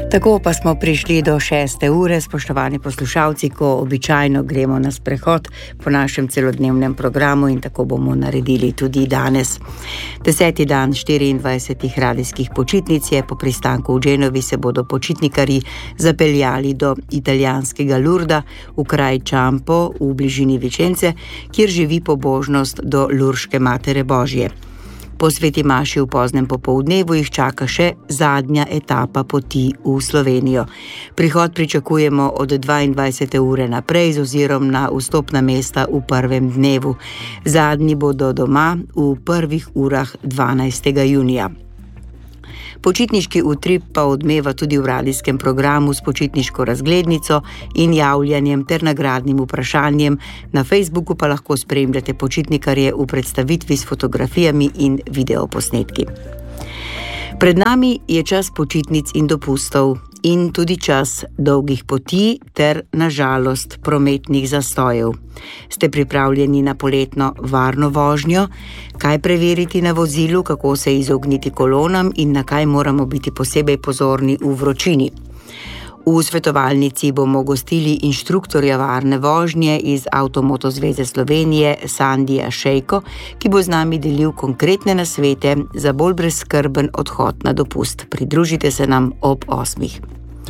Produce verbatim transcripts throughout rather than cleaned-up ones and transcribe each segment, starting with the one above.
Tako pa smo prišli do šeste ure, spoštovani poslušalci, ko običajno gremo na sprehod po našem celodnevnem programu in tako bomo naredili tudi danes. Deseti dan štiriindvajsetih radijskih počitnic je. Po pristanku v Genovi se bodo počitnikarji zapeljali do italijanskega Lurda v kraj Čampo v bližini Vicence, kjer živi pobožnost do Lurške Matere Božje. Po sveti maši v poznem popoldnevu jih čaka še zadnja etapa poti v Slovenijo. Prihod pričakujemo od dvaindvajsete ure naprej z ozirom na vstopna mesta v prvem dnevu. Zadnji bodo doma v prvih urah dvanajstega junija. Počitniški utrip pa odmeva tudi v radijskem programu s počitniško razglednico in javljanjem ter nagradnim vprašanjem. Na Facebooku pa lahko spremljate počitnikarje v predstavitvi s fotografijami in videoposnetki. Pred nami je čas počitnic in dopustov in tudi čas dolgih poti ter, na žalost, prometnih zastojev. Ste pripravljeni na poletno varno vožnjo? Kaj preveriti na vozilu, kako se izogniti kolonam in na kaj moramo biti posebej pozorni v vročini? V svetovalnici bomo gostili inštruktorja varne vožnje iz Avtomoto zveze Slovenije Sandija Šejko, ki bo z nami delil konkretne nasvete za bolj brezskrben odhod na dopust. Pridružite se nam ob osmih.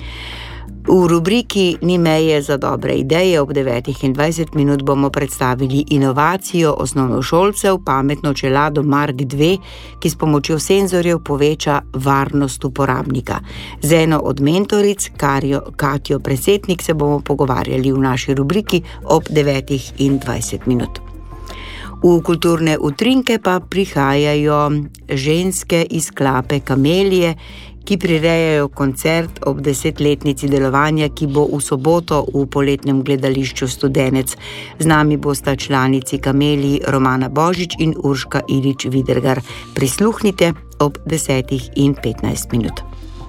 V rubriki Ni meje za dobre ideje ob devetih in dvajset minut bomo predstavili inovacijo osnovnošolcev pametno čelado Mark dve, ki s pomočjo senzorjev poveča varnost uporabnika. Z eno od mentoric, Karjo, Katjo Presetnik, se bomo pogovarjali v naši rubriki ob devetih in dvajset minut. V kulturne utrinke pa prihajajo ženske iz klape Kamelije, ki prirejajo koncert ob desetletnici delovanja, ki bo v soboto v poletnem gledališču Studenec. Z nami bosta članici Kameliji Romana Božič in Urška Ilič Vidergar. Prisluhnite ob desetih in petnajst minut.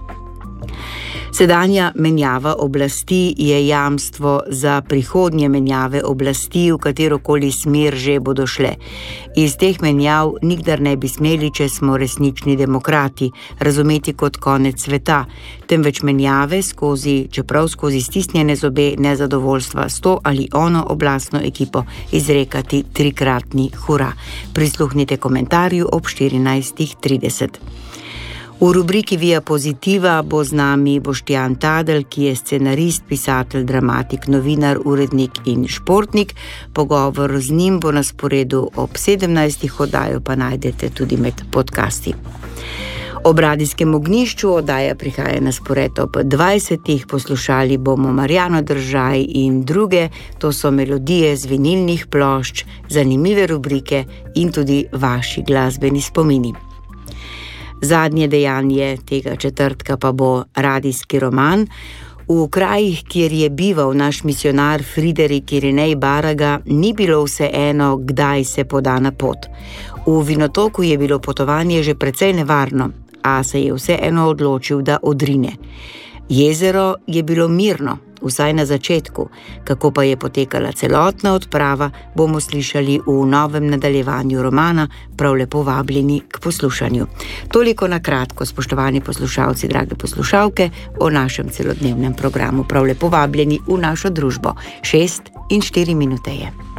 Sedanja menjava oblasti je jamstvo za prihodnje menjave oblasti, v katerokoli smer že bodo šle. Iz teh menjav nikdar ne bi smeli, če smo resnični demokrati, razumeti kot konec sveta, temveč menjave skozi, čeprav skozi stisnjene zobe nezadovoljstva s to ali ono oblastno ekipo izrekati trikratni hura. Prisluhnite komentarju ob štirinajstih trideset. V rubriki Via Pozitiva bo z nami Boštjan Tadel, ki je scenarist, pisatelj, dramatik, novinar, urednik in športnik. Pogovor z njim bo na sporedu ob sedemnajstih, oddajo pa najdete tudi med podcasti. Ob radijskem ognjišču oddaja prihaja na spored ob dvajsetih, poslušali bomo Marjano Držaj in druge, to so melodije z vinilnih plošč, zanimive rubrike in tudi vaši glasbeni spomini. Zadnje dejanje tega četrtka pa bo radijski roman. V krajih, kjer je bival naš misionar Friderik Irinej Baraga, ni bilo vseeno, kdaj se poda na pot. V Vinotoku je bilo potovanje že precej nevarno, a se je vseeno odločil, da odrine. Jezero je bilo mirno, vsaj na začetku. Kako pa je potekala celotna odprava, bomo slišali v novem nadaljevanju romana, prav lepo vabljeni k poslušanju. Toliko na kratko, spoštovani poslušalci, drage poslušalke, o našem celodnevnem programu. Prav lepo vabljeni v našo družbo. Šest in štiri minute je.